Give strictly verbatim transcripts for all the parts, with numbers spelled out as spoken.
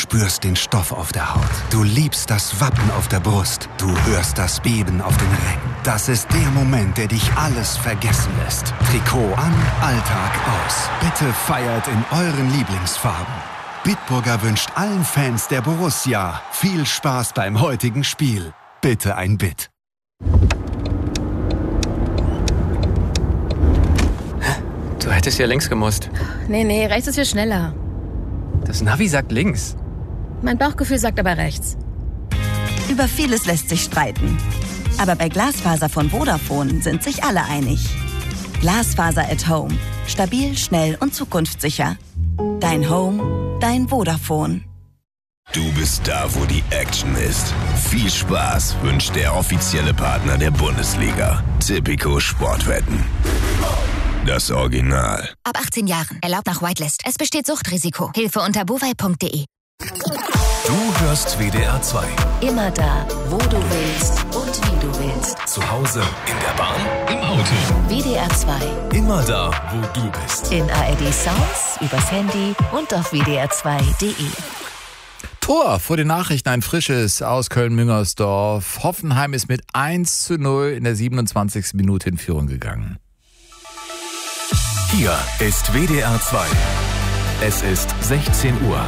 spürst den Stoff auf der Haut. Du liebst das Wappen auf der Brust. Du hörst das Beben auf den Rängen. Das ist der Moment, der dich alles vergessen lässt. Trikot an, Alltag aus. Bitte feiert in euren Lieblingsfarben. Bitburger wünscht allen Fans der Borussia viel Spaß beim heutigen Spiel. Bitte ein Bit. Du hättest ja links gemusst. Nee, nee, rechts ist viel schneller. Das Navi sagt links. Mein Bauchgefühl sagt aber rechts. Über vieles lässt sich streiten. Aber bei Glasfaser von Vodafone sind sich alle einig. Glasfaser at Home. Stabil, schnell und zukunftssicher. Dein Home, dein Vodafone. Du bist da, wo die Action ist. Viel Spaß wünscht der offizielle Partner der Bundesliga. Tipico Sportwetten. Das Original. Ab achtzehn Jahren. Erlaubt nach Whitelist. Es besteht Suchtrisiko. Hilfe unter bovai punkt de. Du hörst W D R zwei. Immer da, wo du willst und wie du willst. Zu Hause, in der Bahn, im Auto. W D R zwei. Immer da, wo du bist. In A R D Sounds, übers Handy und auf w d r zwei punkt de. Tor vor den Nachrichten, ein frisches aus Köln-Müngersdorf. Hoffenheim ist mit eins zu null in der siebenundzwanzigsten Minute in Führung gegangen. Hier ist W D R zwei. Es ist sechzehn Uhr.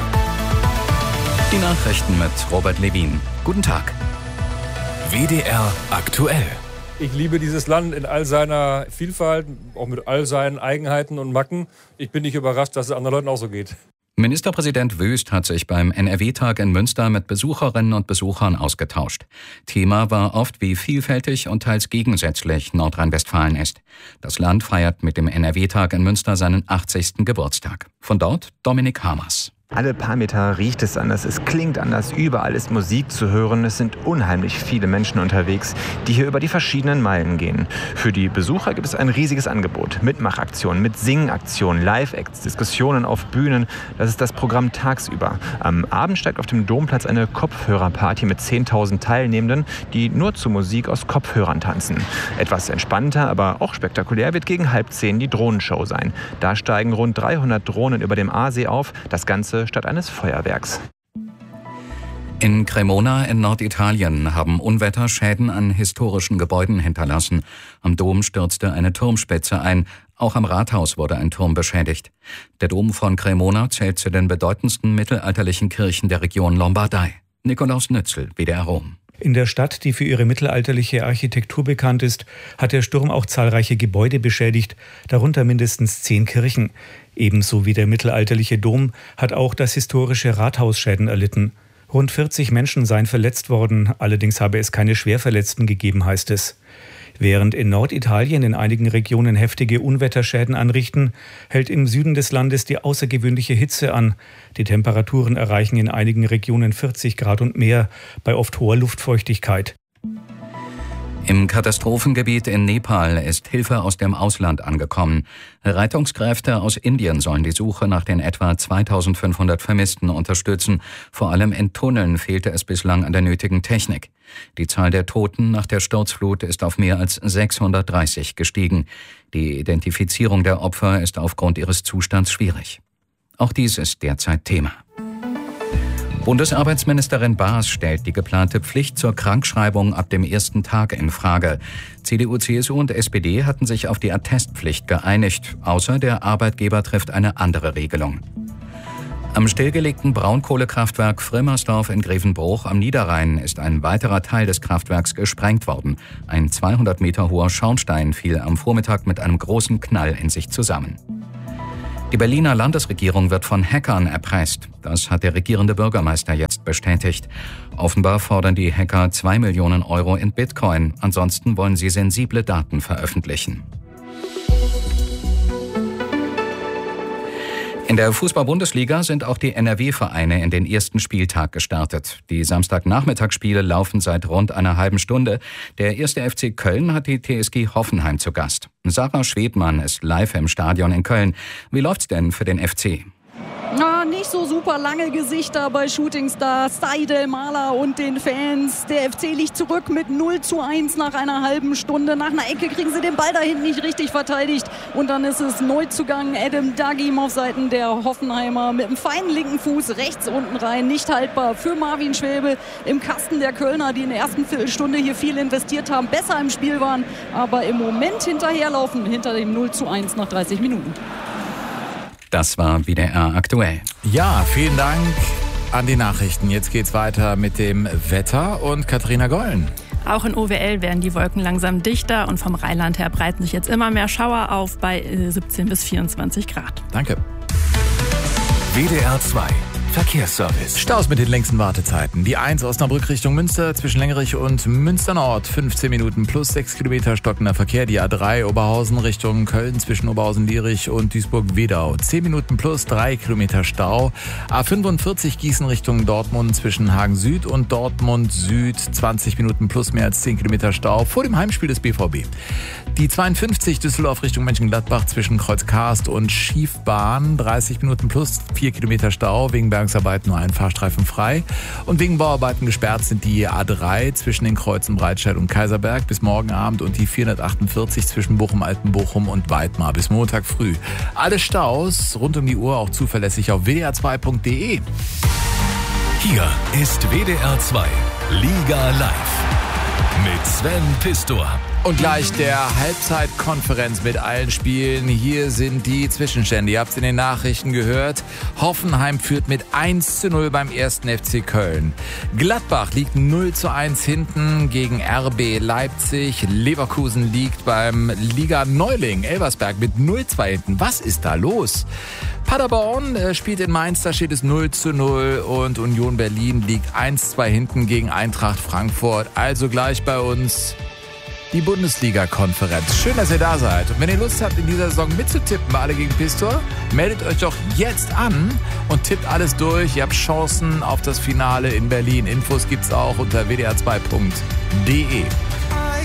Die Nachrichten mit Robert Levin. Guten Tag. W D R aktuell. Ich liebe dieses Land in all seiner Vielfalt, auch mit all seinen Eigenheiten und Macken. Ich bin nicht überrascht, dass es anderen Leuten auch so geht. Ministerpräsident Wüst hat sich beim N R W-Tag in Münster mit Besucherinnen und Besuchern ausgetauscht. Thema war oft, wie vielfältig und teils gegensätzlich Nordrhein-Westfalen ist. Das Land feiert mit dem N R W-Tag in Münster seinen achtzigsten Geburtstag. Von dort Dominik Hamers. Alle paar Meter riecht es anders, es klingt anders, überall ist Musik zu hören. Es sind unheimlich viele Menschen unterwegs, die hier über die verschiedenen Meilen gehen. Für die Besucher gibt es ein riesiges Angebot. Mitmachaktionen, mit Singaktionen, Live-Acts, Diskussionen auf Bühnen. Das ist das Programm tagsüber. Am Abend steigt auf dem Domplatz eine Kopfhörerparty mit zehntausend Teilnehmenden, die nur zu Musik aus Kopfhörern tanzen. Etwas entspannter, aber auch spektakulär wird gegen halb zehn die Drohnenshow sein. Da steigen rund dreihundert Drohnen über dem Aasee auf. Das Ganze statt eines Feuerwerks. In Cremona in Norditalien haben Unwetter Schäden an historischen Gebäuden hinterlassen. Am Dom stürzte eine Turmspitze ein. Auch am Rathaus wurde ein Turm beschädigt. Der Dom von Cremona zählt zu den bedeutendsten mittelalterlichen Kirchen der Region Lombardei. Nikolaus Nützel, W D R Rom. In der Stadt, die für ihre mittelalterliche Architektur bekannt ist, hat der Sturm auch zahlreiche Gebäude beschädigt, darunter mindestens zehn Kirchen. Ebenso wie der mittelalterliche Dom hat auch das historische Rathaus Schäden erlitten. Rund vierzig Menschen seien verletzt worden, allerdings habe es keine Schwerverletzten gegeben, heißt es. Während in Norditalien in einigen Regionen heftige Unwetterschäden anrichten, hält im Süden des Landes die außergewöhnliche Hitze an. Die Temperaturen erreichen in einigen Regionen vierzig Grad und mehr, bei oft hoher Luftfeuchtigkeit. Im Katastrophengebiet in Nepal ist Hilfe aus dem Ausland angekommen. Rettungskräfte aus Indien sollen die Suche nach den etwa zweitausendfünfhundert Vermissten unterstützen. Vor allem in Tunneln fehlte es bislang an der nötigen Technik. Die Zahl der Toten nach der Sturzflut ist auf mehr als sechshundertdreißig gestiegen. Die Identifizierung der Opfer ist aufgrund ihres Zustands schwierig. Auch dies ist derzeit Thema. Bundesarbeitsministerin Baas stellt die geplante Pflicht zur Krankschreibung ab dem ersten Tag in Frage. C D U, C S U und S P D hatten sich auf die Attestpflicht geeinigt, außer der Arbeitgeber trifft eine andere Regelung. Am stillgelegten Braunkohlekraftwerk Frimmersdorf in Grevenbruch am Niederrhein ist ein weiterer Teil des Kraftwerks gesprengt worden. Ein zweihundert Meter hoher Schornstein fiel am Vormittag mit einem großen Knall in sich zusammen. Die Berliner Landesregierung wird von Hackern erpresst. Das hat der regierende Bürgermeister jetzt bestätigt. Offenbar fordern die Hacker zwei Millionen Euro in Bitcoin. Ansonsten wollen sie sensible Daten veröffentlichen. In der Fußball-Bundesliga sind auch die N R W-Vereine in den ersten Spieltag gestartet. Die Samstagnachmittagsspiele laufen seit rund einer halben Stunde. Der erste F C Köln hat die T S G Hoffenheim zu Gast. Sarah Schwedmann ist live im Stadion in Köln. Wie läuft's denn für den F C? Na, nicht so super lange Gesichter bei Shootingstars Seidel, Mahler und den Fans. Der F C liegt zurück mit null zu eins nach einer halben Stunde. Nach einer Ecke kriegen sie den Ball da hinten nicht richtig verteidigt. Und dann ist es Neuzugang Adam Dagim auf Seiten der Hoffenheimer mit einem feinen linken Fuß rechts unten rein. Nicht haltbar für Marvin Schwäbe im Kasten der Kölner, die in der ersten Viertelstunde hier viel investiert haben, besser im Spiel waren, aber im Moment hinterherlaufen hinter dem null zu eins nach dreißig Minuten. Das war W D R aktuell. Ja, vielen Dank an die Nachrichten. Jetzt geht's weiter mit dem Wetter und Katharina Gollen. Auch in O W L werden die Wolken langsam dichter und vom Rheinland her breiten sich jetzt immer mehr Schauer auf bei siebzehn bis vierundzwanzig Grad. Danke. W D R zwei Verkehrsservice. Staus mit den längsten Wartezeiten. Die eins Osnabrück Richtung Münster zwischen Lengerich und Münster Nord. fünfzehn Minuten plus sechs Kilometer stockender Verkehr. Die A drei Oberhausen Richtung Köln zwischen Oberhausen-Lierich und Duisburg-Wedau. zehn Minuten plus drei Kilometer Stau. A fünfundvierzig Gießen Richtung Dortmund zwischen Hagen Süd und Dortmund Süd. zwanzig Minuten plus mehr als zehn Kilometer Stau vor dem Heimspiel des B V B. Die zweiundfünfzig Düsseldorf Richtung Mönchengladbach zwischen Kreuzkarst und Schiefbahn. dreißig Minuten plus vier Kilometer Stau wegen Bergungsarbeiten, nur ein Fahrstreifen frei. Und wegen Bauarbeiten gesperrt sind die A drei zwischen den Kreuzen Breitscheid und Kaiserberg bis morgen Abend und die vierhundertachtundvierzig zwischen Bochum, Altenbochum und Weidmar bis Montag früh. Alle Staus rund um die Uhr auch zuverlässig auf w d r zwei punkt d e. Hier ist W D R zwei Liga Live mit Sven Pistor. Und gleich der Halbzeitkonferenz mit allen Spielen. Hier sind die Zwischenstände. Ihr habt es in den Nachrichten gehört. Hoffenheim führt mit eins zu null beim ersten F C Köln. Gladbach liegt null zu eins hinten gegen R B Leipzig. Leverkusen liegt beim Liga-Neuling Elversberg mit null zu zwei hinten. Was ist da los? Paderborn äh, spielt in Mainz, da steht es null zu null. Und Union Berlin liegt eins zu zwei hinten gegen Eintracht Frankfurt. Also gleich bei uns die Bundesliga-Konferenz. Schön, dass ihr da seid. Und wenn ihr Lust habt, in dieser Saison mitzutippen bei Alle gegen Pistor, meldet euch doch jetzt an und tippt alles durch. Ihr habt Chancen auf das Finale in Berlin. Infos gibt's auch unter w d r zwei punkt d e.